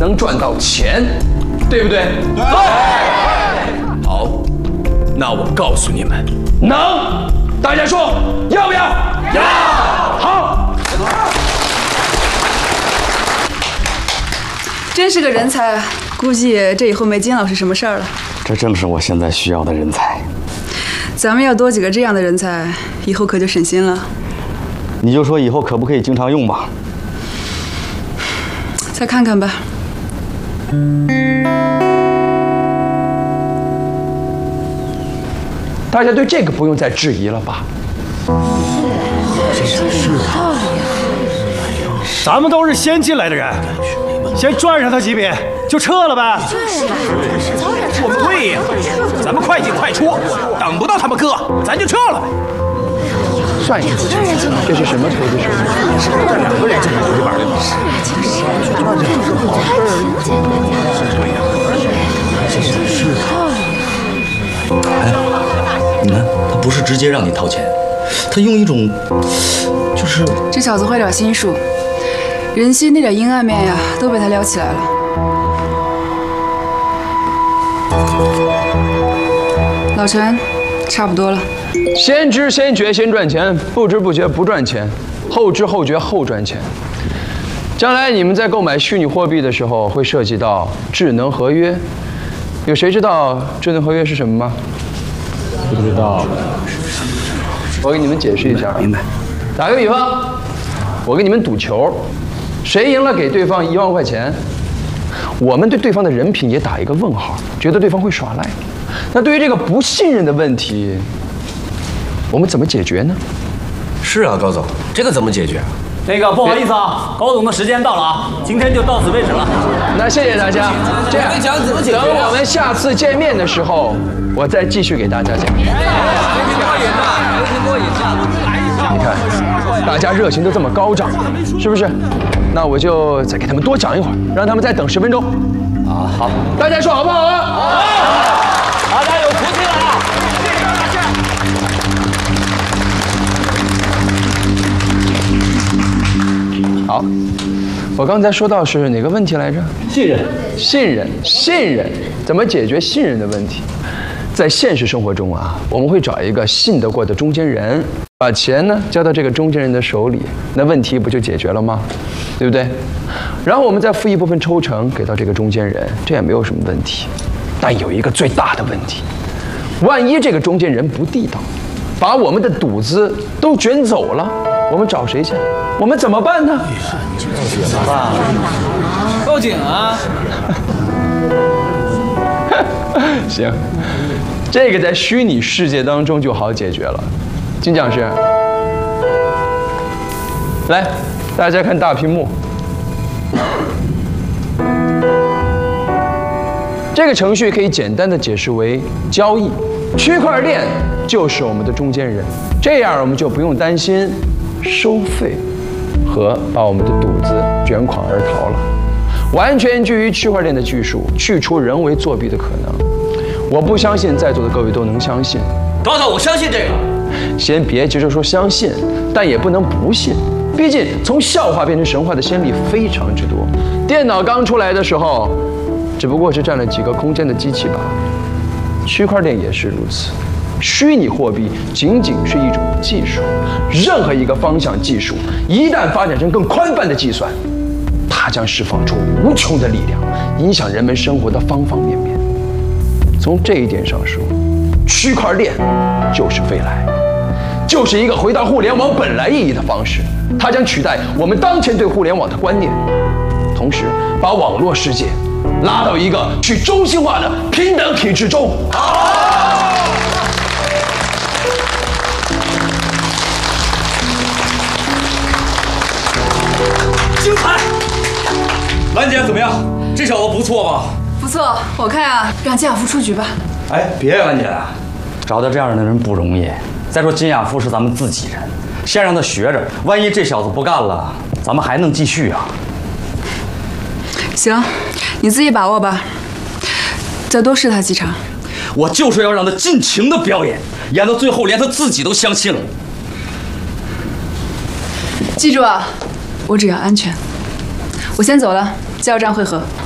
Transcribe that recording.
能赚到钱，对不对？对。好，那我告诉你们，能。大家说要不要？要。好。 真是个人才，估计这以后没金老师什么事儿了。 这正是我现在需要的人才。 咱们要多几个这样的人才，以后可就省心了。 你就说以后可不可以经常用吧？ 再看看吧。 大家对这个不用再质疑了吧？ 咱们都是先进来的人，先赚上他几笔就撤了呗。 我们对呀，咱们快进快出，等不到他们割，咱就撤了呗。 算一次，这是什么投资手法？ 这2个人就能回本了。 哎，你看，他不是直接让你掏钱，他用一种，就是这小子会点心术，人心那点阴暗面呀，都被他撩起来了。老陈，差不多了。 先知先觉先赚钱，不知不觉不赚钱，后知后觉后赚钱。将来你们在购买虚拟货币的时候，会涉及到智能合约。有谁知道智能合约是什么吗？ 不知道。 我给你们解释一下。明白。打个比方，我跟你们赌球，谁赢了给对方1万块钱。我们对对方的人品也打一个问号，觉得对方会耍赖。那对于这个不信任的问题，我们怎么解决呢？ 是啊，高总，这个怎么解决？ 那个不好意思啊，高总的时间到了啊，今天就到此为止了。 那谢谢大家。这样，等我们下次见面的时候，我再继续给大家讲。你看，大家热情都这么高涨，是不是？那我就再给他们多讲一会儿，让他们再等10分钟。 啊，好， 大家说好不好啊？ 好，大家有福气了啊！ 好，我刚才说到是哪个问题来着？信任，怎么解决信任的问题？在现实生活中啊，我们会找一个信得过的中间人，把钱呢交到这个中间人的手里，那问题不就解决了吗？对不对？然后我们再付一部分抽成给到这个中间人，这也没有什么问题。但有一个最大的问题，万一这个中间人不地道，把我们的赌资都卷走了，我们找谁去？我们怎么办呢？ 报警啊！ 行，这个在虚拟世界当中就好解决了。金讲师，来，大家看大屏幕。这个程序可以简单的解释为交易，区块链就是我们的中间人，这样我们就不用担心收费和把我们的赌资卷款而逃了，完全基于区块链的技术，去除人为作弊的可能。我不相信在座的各位都能相信。 高总，我相信这个。 先别急着说相信，但也不能不信。毕竟从笑话变成神话的先例非常之多。电脑刚出来的时候，只不过是占了几个空间的机器罢了。区块链也是如此。虚拟货币仅仅是一种技术，任何一个方向技术一旦发展成更宽泛的计算，它将释放出无穷的力量，影响人们生活的方方面面。从这一点上说，区块链就是未来，就是一个回到互联网本来意义的方式。它将取代我们当前对互联网的观念，同时把网络世界拉到一个去中心化的平等体制中。 精彩！兰姐怎么样？这小子不错吧？ 不错，我看啊，让金亚夫出局吧。 哎，别呀，兰姐，找到这样的人不容易。再说金亚夫是咱们自己人，先让他学着，万一这小子不干了，咱们还能继续啊。 行，你自己把握吧，再多试他几场。 我就是要让他尽情的表演，演到最后连他自己都相信了。 记住啊，我只要安全。我先走了，加油站会合。